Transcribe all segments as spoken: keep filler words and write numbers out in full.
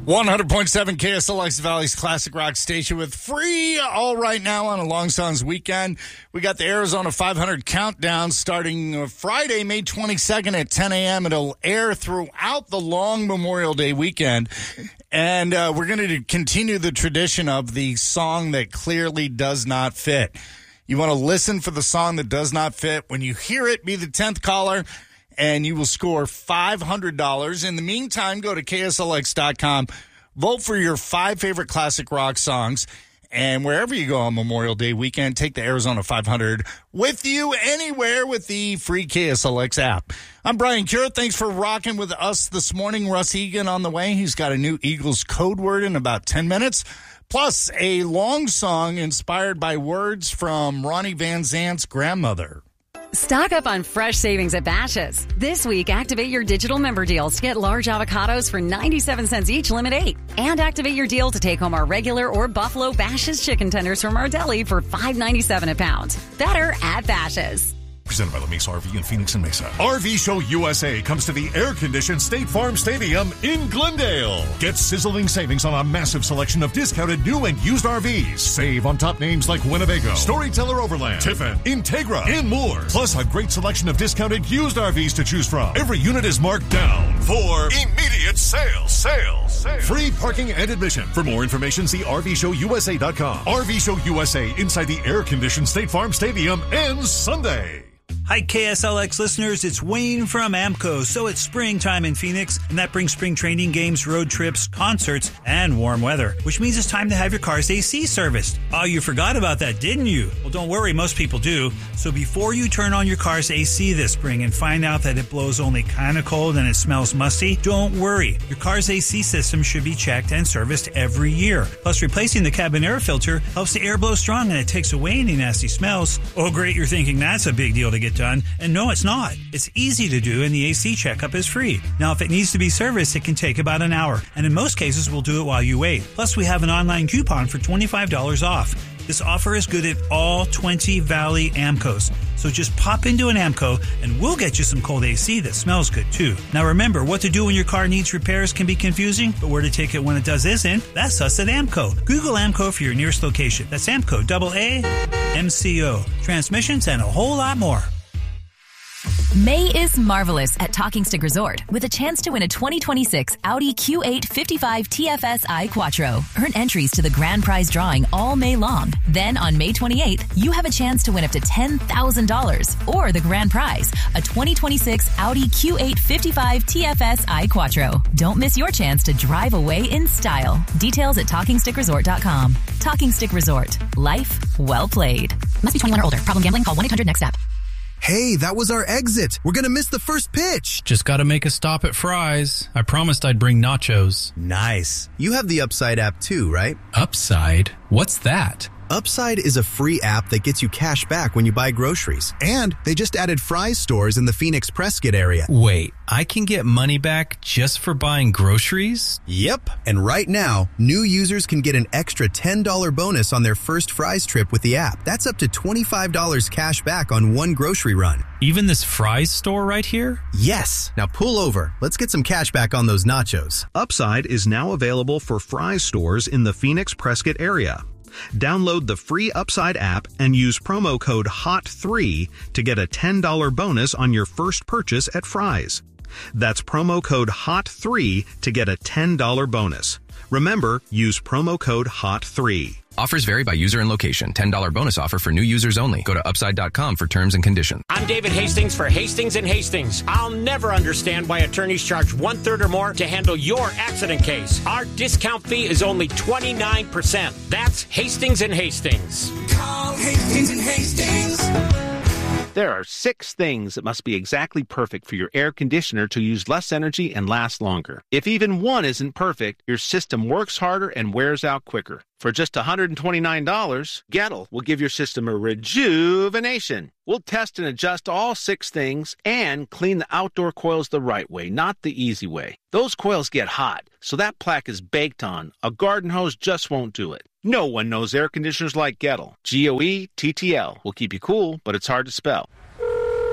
one hundred point seven K S L X Valley's classic rock station with free all right now on a Long Songs weekend. We got the Arizona five hundred countdown starting Friday, May twenty-second at ten a.m. It'll air throughout the long Memorial Day weekend. And uh, we're going to continue the tradition of the song that clearly does not fit. You want to listen for the song that does not fit. When you hear it, be the tenth caller, and you will score five hundred dollars. In the meantime, go to K S L X dot com, vote for your five favorite classic rock songs, and wherever you go on Memorial Day weekend, take the Arizona five hundred with you anywhere with the free K S L X app. I'm Brian Cure. Thanks for rocking with us this morning. Russ Egan on the way. He's got a new Eagles code word in about ten minutes, plus a long song inspired by words from Ronnie Van Zant's grandmother. Stock up on fresh savings at Bashas'. This week, activate your digital member deals to get large avocados for ninety-seven cents each, limit eight. And activate your deal to take home our regular or Buffalo Bashas' chicken tenders from our deli for five ninety-seven a pound. Better at Bashas'. Presented by La Mesa R V in Phoenix and Mesa. R V Show U S A comes to the air-conditioned State Farm Stadium in Glendale. Get sizzling savings on a massive selection of discounted new and used R Vs. Save on top names like Winnebago, Storyteller Overland, Tiffin, Integra, and more. Plus a great selection of discounted used R Vs to choose from. Every unit is marked down for immediate sales. Sales. Sales. Free parking and admission. For more information, see R V show U S A dot com. R V Show U S A inside the air-conditioned State Farm Stadium ends Sunday. Hi, K S L X listeners. It's Wayne from AMCO. So it's springtime in Phoenix, and that brings spring training games, road trips, concerts, and warm weather, which means it's time to have your car's A C serviced. Oh, you forgot about that, didn't you? Well, don't worry. Most people do. So before you turn on your car's A C this spring and find out that it blows only kind of cold and it smells musty, don't worry. Your car's A C system should be checked and serviced every year. Plus, replacing the cabin air filter helps the air blow strong and it takes away any nasty smells. Oh, great. You're thinking that's a big deal to get done. And no, it's not. It's easy to do, and the A C checkup is free. Now, if it needs to be serviced, it can take about an hour, and in most cases, we'll do it while you wait. Plus, we have an online coupon for twenty-five dollars off. This offer is good at all twenty Valley AMCOs. So just pop into an AMCO, and we'll get you some cold A C that smells good, too. Now, remember, what to do when your car needs repairs can be confusing, but where to take it when it does isn't, that's us at AMCO. Google AMCO for your nearest location. That's AMCO, double A, M C O. Transmissions and a whole lot more. May is marvelous at Talking Stick Resort with a chance to win a twenty twenty-six Audi Q eight fifty-five T F S I Quattro. Earn entries to the grand prize drawing all May long. Then on May twenty-eighth, you have a chance to win up to ten thousand dollars or the grand prize, a twenty twenty-six Audi Q eight fifty-five T F S I Quattro. Don't miss your chance to drive away in style. Details at talking stick resort dot com. Talking Stick Resort. Life well played. Must be twenty-one or older. Problem gambling? Call one eight hundred next step. Hey, that was our exit. We're gonna miss the first pitch. Just gotta make a stop at Fry's. I promised I'd bring nachos. Nice. You have the Upside app too, right? Upside? What's that? Upside is a free app that gets you cash back when you buy groceries. And they just added Fry's stores in the Phoenix Prescott area. Wait, I can get money back just for buying groceries? Yep. And right now, new users can get an extra ten dollars bonus on their first Fry's trip with the app. That's up to twenty-five dollars cash back on one grocery run. Even this Fry's store right here? Yes. Now pull over. Let's get some cash back on those nachos. Upside is now available for Fry's stores in the Phoenix Prescott area. Download the free Upside app and use promo code H O T three to get a ten dollars bonus on your first purchase at Fry's. That's promo code H O T three to get a ten dollars bonus. Remember, use promo code H O T three. Offers vary by user and location. ten dollars bonus offer for new users only. Go to upside dot com for terms and conditions. I'm David Hastings for Hastings and Hastings. I'll never understand why attorneys charge one-third or more to handle your accident case. Our discount fee is only twenty-nine percent. That's Hastings and Hastings. Call Hastings and Hastings. There are six things that must be exactly perfect for your air conditioner to use less energy and last longer. If even one isn't perfect, your system works harder and wears out quicker. For just one hundred twenty-nine dollars, Gettle will give your system a rejuvenation. We'll test and adjust all six things and clean the outdoor coils the right way, not the easy way. Those coils get hot, so that plaque is baked on. A garden hose just won't do it. No one knows air conditioners like Gettle. G O E T T L will keep you cool, but it's hard to spell.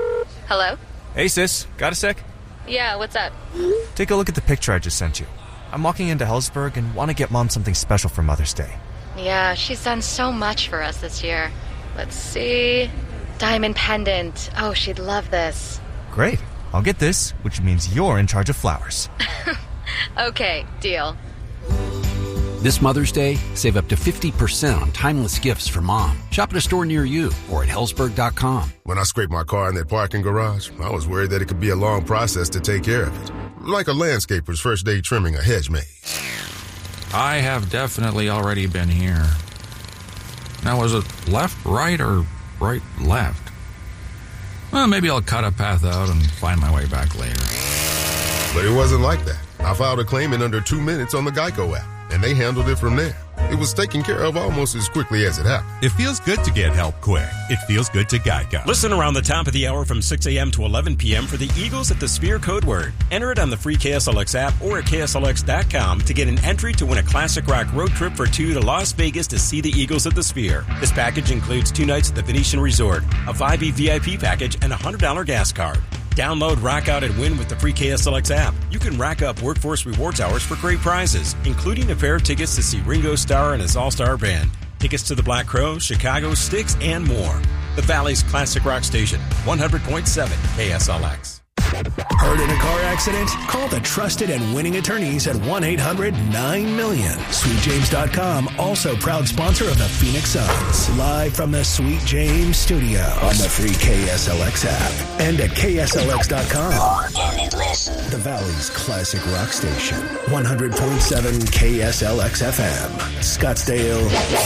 Hello? Hey, sis. Got a sec? Yeah, what's up? Take a look at the picture I just sent you. I'm walking into Hellsberg and want to get Mom something special for Mother's Day. Yeah, she's done so much for us this year. Let's see. Diamond pendant. Oh, she'd love this. Great. I'll get this, which means you're in charge of flowers. Okay, deal. This Mother's Day, save up to fifty percent on timeless gifts for Mom. Shop at a store near you or at Hellsberg dot com. When I scraped my car in that parking garage, I was worried that it could be a long process to take care of it. Like a landscaper's first day trimming a hedge maze. I have definitely already been here. Now, was it left, right, or right, left? Well, maybe I'll cut a path out and find my way back later. But it wasn't like that. I filed a claim in under two minutes on the Geico app, and they handled it from there. It was taken care of almost as quickly as it happened. It feels good to get help quick. It feels good to Geico. Listen around the top of the hour from six a.m. to eleven p.m. for the Eagles at the Sphere code word. Enter it on the free K S L X app or at K S L X dot com to get an entry to win a classic rock road trip for two to Las Vegas to see the Eagles at the Sphere. This package includes two nights at the Venetian Resort, a five E V I P package, and a one hundred dollars gas card. Download, Rock Out, and win with the free K S L X app. You can rack up Workforce Rewards hours for great prizes, including a pair of tickets to see Ringo Starr and his all-star band, tickets to the Black Crowes, Chicago Sticks, and more. The Valley's classic rock station, one hundred point seven K S L X. Hurt in a car accident? Call the trusted and winning attorneys at one eight hundred nine million. Sweet James dot com, also proud sponsor of the Phoenix Suns. Live from the Sweet James studio on the free K S L X app and at K S L X dot com. The Valley's classic rock station, one hundred point seven K S L X F M, Scottsdale.